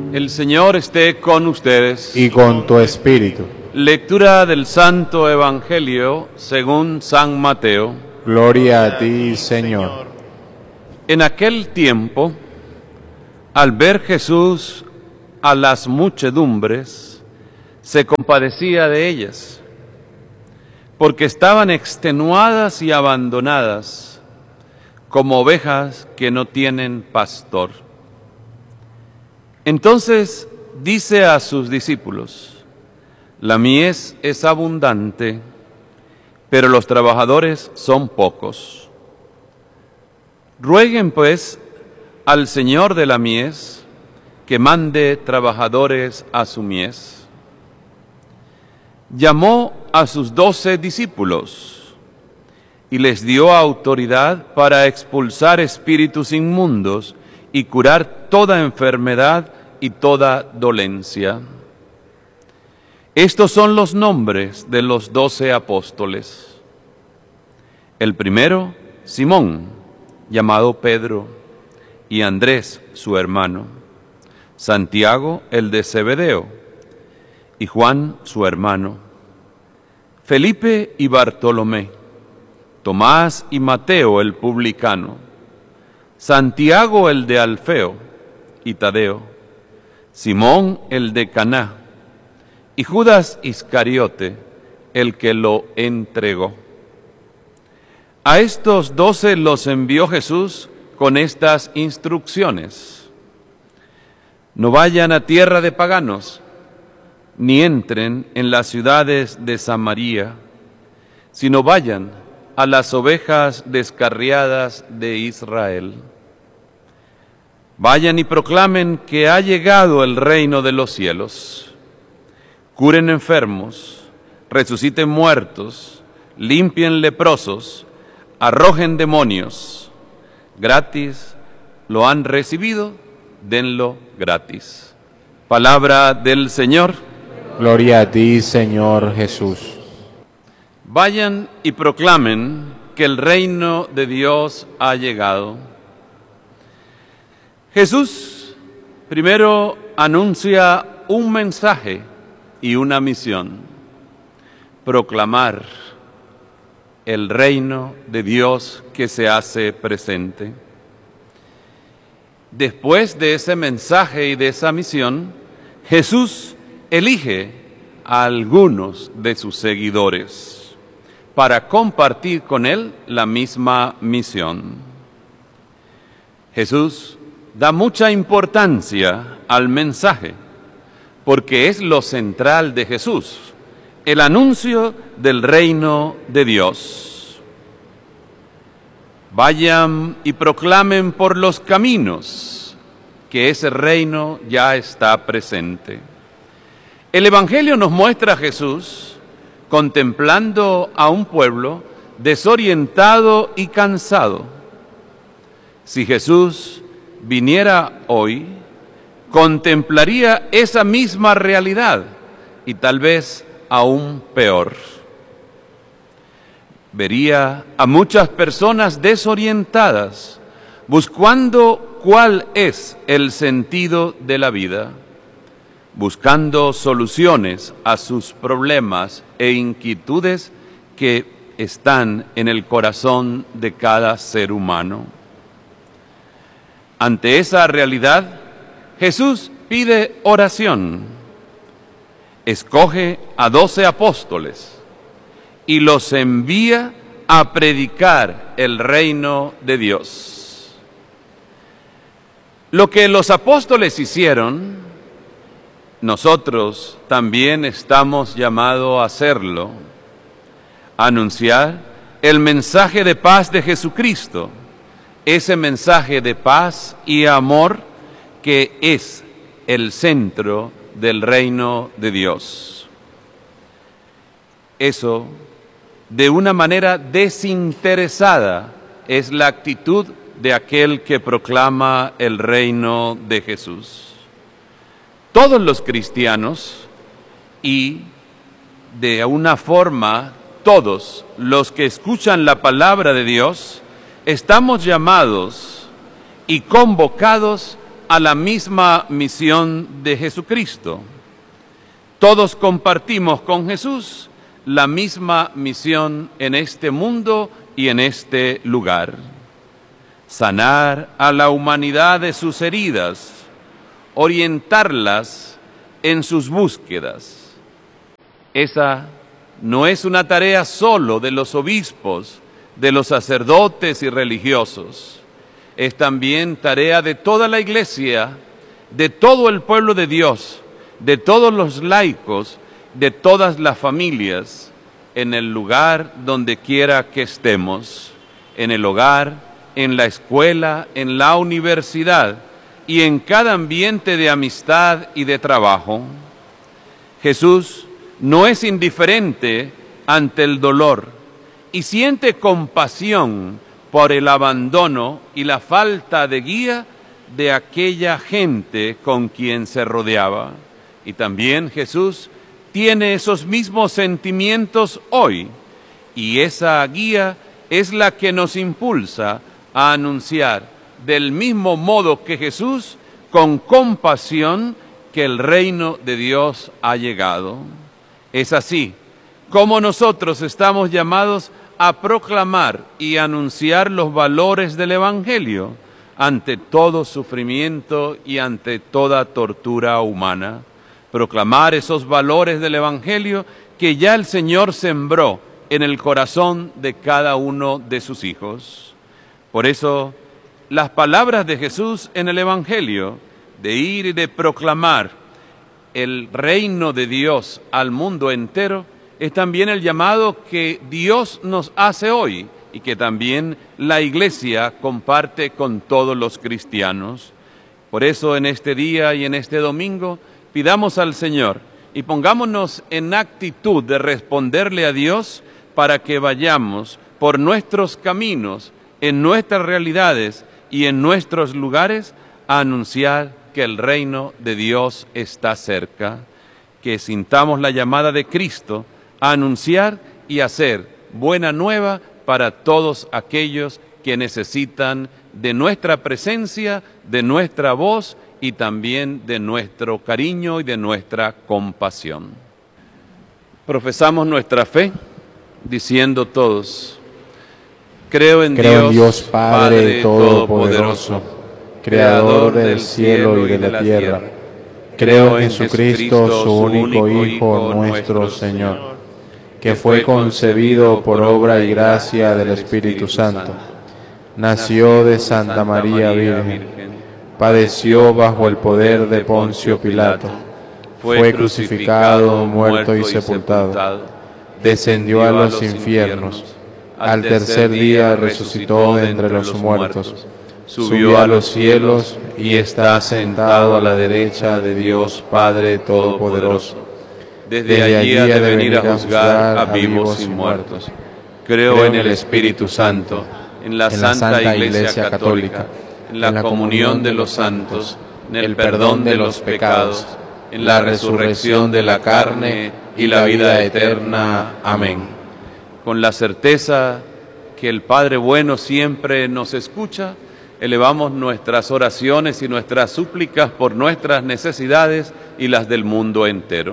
El Señor esté con ustedes. Y con tu espíritu. Lectura del Santo Evangelio según San Mateo. Gloria a ti, Señor. En aquel tiempo, al ver Jesús a las muchedumbres, se compadecía de ellas, porque estaban extenuadas y abandonadas, como ovejas que no tienen pastor. Entonces dice a sus discípulos: la mies es abundante, pero los trabajadores son pocos. Rueguen pues al Señor de la mies que mande trabajadores a su mies. Llamó a sus 12 discípulos y les dio autoridad para expulsar espíritus inmundos y curar toda enfermedad y toda dolencia. Estos son los nombres de los 12 apóstoles. El primero, Simón, llamado Pedro, y Andrés, su hermano, Santiago, el de Zebedeo, y Juan, su hermano, Felipe y Bartolomé, Tomás y Mateo, el publicano, Santiago, el de Alfeo, y Tadeo, Simón, el de Caná, y Judas Iscariote, el que lo entregó. A estos 12 los envió Jesús con estas instrucciones: no vayan a tierra de paganos, ni entren en las ciudades de Samaria, sino vayan a las ovejas descarriadas de Israel. Vayan y proclamen que ha llegado el reino de los cielos. Curen enfermos, resuciten muertos, limpien leprosos, arrojen demonios. Gratis lo han recibido, denlo gratis. Palabra del Señor. Gloria a ti, Señor Jesús. Vayan y proclamen que el reino de Dios ha llegado. Jesús primero anuncia un mensaje y una misión: proclamar el reino de Dios que se hace presente. Después de ese mensaje y de esa misión, Jesús elige a algunos de sus seguidores para compartir con él la misma misión. Jesús da mucha importancia al mensaje, porque es lo central de Jesús, el anuncio del reino de Dios. Vayan y proclamen por los caminos que ese reino ya está presente. El Evangelio nos muestra a Jesús contemplando a un pueblo desorientado y cansado. Si Jesús viniera hoy, contemplaría esa misma realidad y tal vez aún peor. Vería a muchas personas desorientadas, buscando cuál es el sentido de la vida, buscando soluciones a sus problemas e inquietudes que están en el corazón de cada ser humano. Ante esa realidad, Jesús pide oración. Escoge a 12 apóstoles y los envía a predicar el reino de Dios. Lo que los apóstoles hicieron, nosotros también estamos llamados a hacerlo: anunciar el mensaje de paz de Jesucristo, ese mensaje de paz y amor que es el centro del reino de Dios. Eso, de una manera desinteresada, es la actitud de aquel que proclama el reino de Jesús. Todos los cristianos, y de una forma todos los que escuchan la palabra de Dios, estamos llamados y convocados a la misma misión de Jesucristo. Todos compartimos con Jesús la misma misión en este mundo y en este lugar. Sanar a la humanidad de sus heridas, orientarlas en sus búsquedas. Esa no es una tarea solo de los obispos, de los sacerdotes y religiosos. Es también tarea de toda la Iglesia, de todo el pueblo de Dios, de todos los laicos, de todas las familias, en el lugar donde quiera que estemos, en el hogar, en la escuela, en la universidad y en cada ambiente de amistad y de trabajo. Jesús no es indiferente ante el dolor y siente compasión por el abandono y la falta de guía de aquella gente con quien se rodeaba. Y también Jesús tiene esos mismos sentimientos hoy, y esa guía es la que nos impulsa a anunciar del mismo modo que Jesús, con compasión, que el reino de Dios ha llegado. Es así como nosotros estamos llamados a proclamar y anunciar los valores del Evangelio ante todo sufrimiento y ante toda tortura humana. Proclamar esos valores del Evangelio que ya el Señor sembró en el corazón de cada uno de sus hijos. Por eso, las palabras de Jesús en el Evangelio, de ir y de proclamar el reino de Dios al mundo entero, es también el llamado que Dios nos hace hoy y que también la Iglesia comparte con todos los cristianos. Por eso, en este día y en este domingo, pidamos al Señor y pongámonos en actitud de responderle a Dios para que vayamos por nuestros caminos, en nuestras realidades y en nuestros lugares a anunciar que el reino de Dios está cerca, que sintamos la llamada de Cristo a anunciar y hacer buena nueva para todos aquellos que necesitan de nuestra presencia, de nuestra voz y también de nuestro cariño y de nuestra compasión. Profesamos nuestra fe diciendo todos: creo en Dios Padre Todopoderoso, Creador del cielo y de la tierra. Creo en Jesucristo, su único Hijo, nuestro Señor, que fue concebido por obra y gracia del Espíritu Santo. Nació de Santa María Virgen, padeció bajo el poder de Poncio Pilato, fue crucificado, muerto y sepultado, descendió a los infiernos, al tercer día resucitó de entre los muertos, subió a los cielos y está sentado a la derecha de Dios Padre Todopoderoso. Desde allí ha de venir a juzgar a vivos y muertos. Creo en el Espíritu Santo, en la Santa Iglesia Católica, en la comunión de los santos, en el perdón de los pecados, en la resurrección de la carne y la vida eterna. Amén. Con la certeza que el Padre bueno siempre nos escucha, elevamos nuestras oraciones y nuestras súplicas por nuestras necesidades y las del mundo entero.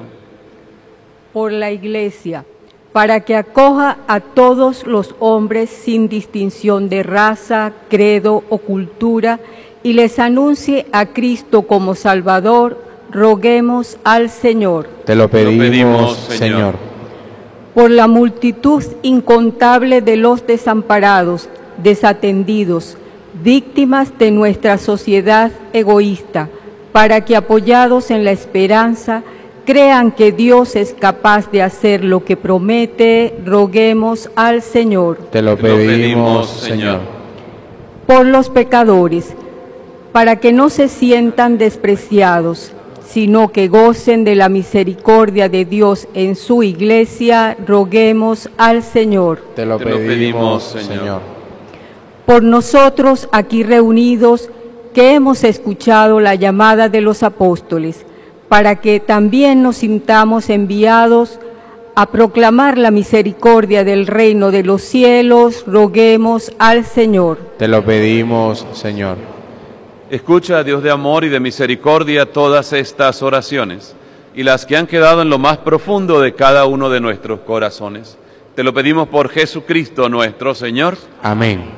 Por la Iglesia, para que acoja a todos los hombres sin distinción de raza, credo o cultura y les anuncie a Cristo como Salvador, roguemos al Señor. Te lo pedimos, Señor. Por la multitud incontable de los desamparados, desatendidos, víctimas de nuestra sociedad egoísta, para que apoyados en la esperanza, crean que Dios es capaz de hacer lo que promete, roguemos al Señor. Te lo pedimos, Señor. Por los pecadores, para que no se sientan despreciados, sino que gocen de la misericordia de Dios en su Iglesia, roguemos al Señor. Te lo pedimos, Señor. Por nosotros aquí reunidos, que hemos escuchado la llamada de los apóstoles, para que también nos sintamos enviados a proclamar la misericordia del reino de los cielos, roguemos al Señor. Te lo pedimos, Señor. Escucha, Dios de amor y de misericordia, todas estas oraciones y las que han quedado en lo más profundo de cada uno de nuestros corazones. Te lo pedimos por Jesucristo nuestro Señor. Amén.